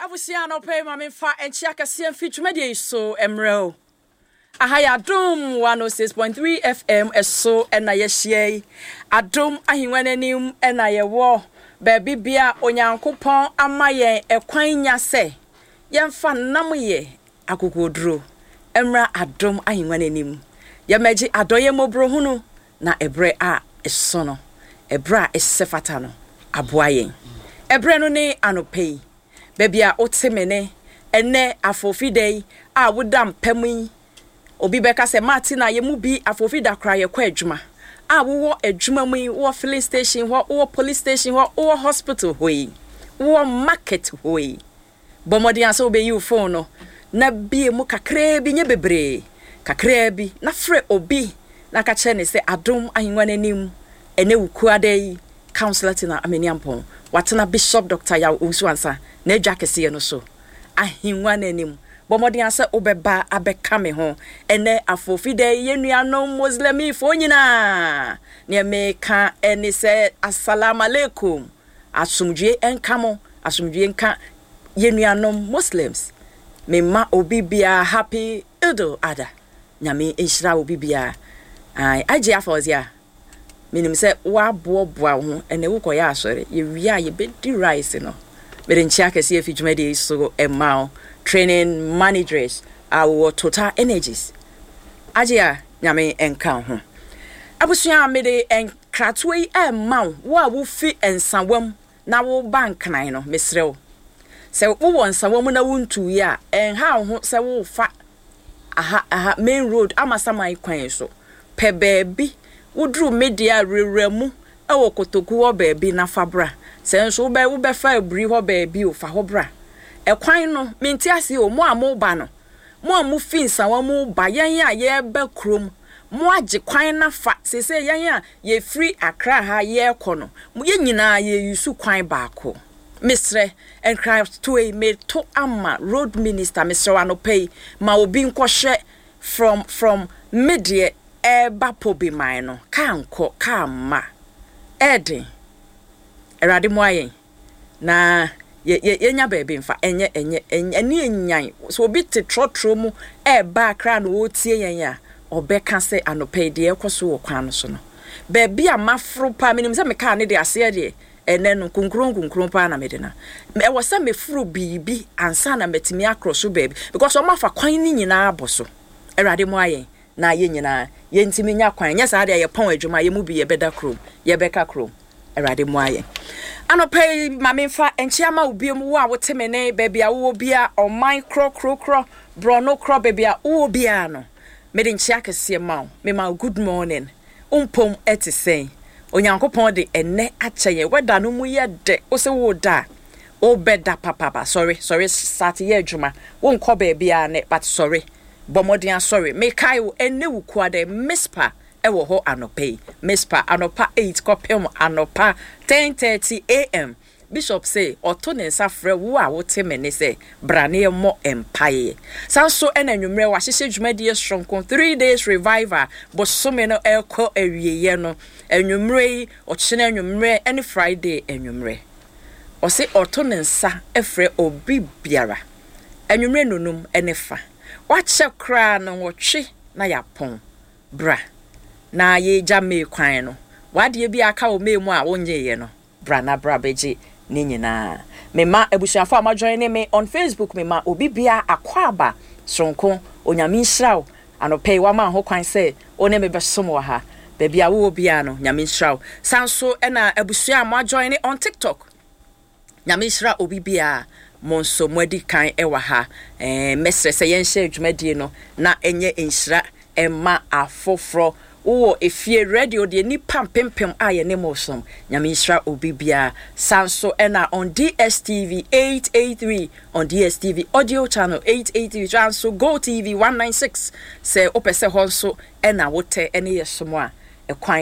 Abusiano pay mami fa and chiaka sian feature media so emro. Ahaya Adom 106.3 FM eso na yehye. Adom ahinwanenim na yewo. Baby bia onyankopon amaye ekwan nya se. Yemfa nam ye akokodro. Emra Adom ahinwanenim. Yemeji adoye mobro hunu na ebre a eso no. Ebra esefata no aboayen. Ebre no ne anopei. Baby a otemene ene afofi day a wodam pemu obi beka se Martina ye mu bi afofi da kra ye kwa adwuma a wo adwuma mu wo filling station wo police station wo hospital hoyi wo market hoyi bomodi anse obe yi phone no na bie mu kakra bi nye bebre kakra bi na frɛ obi na ka kye ne se Adom ahinwanenim ene wukuade yi counselor tina ameniampon watena Bishop Dr. Yaw Usuansa na edwa kese no so ahinwanenim bomodi ase obeba abeka me ho ene afofide yenuanom muslimi fo nyina ne meka ene se assalamu alaikum asumdwe enkamo asumdwe enka yenuanom muslims me ma obibia happy idul adha nyame enhira obibia ai age afozia minim se wa boa ho ene wo koya asore ye wi a ye bedi rice no be nchia kese e fidwumade so emao training managers our Total Energies ajia nyame enka ho abusua mede enkratwe emao wo fi ensawam na wo bank nan no mesrew se wo ensawam na wuntu ya enha ho se wo fa aha main road amasamai kwan so pe baabi wodru media rewremu ewo kotoku wo baabi na fabra se nso wo be fa abri ho baabi o fa ho bra ekwan no menti ase o mo amoba no mo amu finsa wa mo ba yan a ye ba krom mo age kwan na fa sese yan a ye free Accra ha ye kɔ no mo ye nyina ye yusu kwan baako misre encraft to a me to ama road minister Mr. Wanopei ma obi nkɔhwɛ from media eba pobi man no kanko kama eden erade mo ayen na ye nya baby mfa enye enyan so obi te trotro mu eba Accra no otie yen ya obeka se Anopei de ekoso wo kwan no so no baby amafro pa minim se meka ne de ase de ene no kunkron pa na medena e wo se mefuro bibi ansa na metimi akroso baby because o mafa kwan ni nyina aboso erade mo ayen na ye nyina ye ntimi nya kwan nya sa de ye pon adwuma ye mu bi ye beda krom ye beka krom erade mo ayen Anopei mamemfa enchiama ubiem wo a wotemene baby a wo bia o micro brono kro baby a wo bia no mede nchia kese ma me ma good morning umpom etisen onyankopon de enne akyeye weda no mu ye de wo se wo da o beda papa sorry start ye adwuma wo nkɔ baby a ne but sorry bomodian sorry me kai wo enne wuku de mispa ewo ho Anopei mispa anopa 8 kopem anopa 10:30 AM Bishop say oto ne nsafre wo a wote mene say brane mo empire sanso enanwumre wa hyehye dwumade stronko 3 days revival bosome no ekɔ awieye no enwumre ochene enwumre any Friday enwumre o say oto ne nsa efre obi biara enwumre nonum enefa wa che kra no wotwe na yapon bra na ye jame kwan no wade bi aka o memu a wonye ye no bra na bra beji ni nyina me ma ebusuafo ama join me on Facebook me ma obi bia akwaba sonko onyame nhyiraw Anopei wa ma ho kwan se one me besom wa ha baby a wo bia no nyame nhyiraw sanso na ebusua ama join on TikTok nyame nhyira obi bia monso mwadi kan ewa ha mesre se yenhye adwumadie no na enye nhyira emma afofro wo efie radio de ni pampempem aye ne mosom nyame nhyira obi bia sanso na on DSTV 883 on DSTV audio channel 883 sanso Go TV 196 se opese honso na wote ene yesomo a ekwan